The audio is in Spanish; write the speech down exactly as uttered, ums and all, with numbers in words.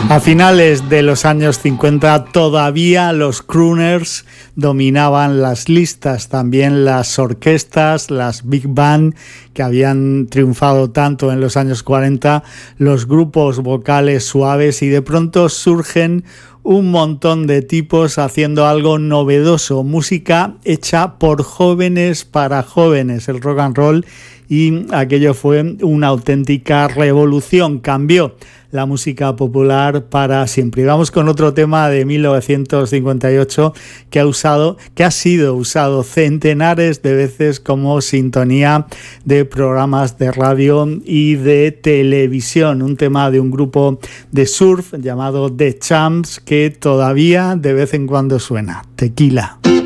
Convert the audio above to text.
A finales de los años cincuenta todavía los crooners dominaban las listas, también las orquestas, las big band que habían triunfado tanto en los años cuarenta, los grupos vocales suaves, y de pronto surgen un montón de tipos haciendo algo novedoso, música hecha por jóvenes para jóvenes, el rock and roll, y aquello fue una auténtica revolución, cambió la música popular para siempre. Y vamos con otro tema de mil novecientos cincuenta y ocho que ha usado, que ha sido usado centenares de veces como sintonía de programas de radio y de televisión. Un tema de un grupo de surf llamado The Champs que todavía de vez en cuando suena. Tequila.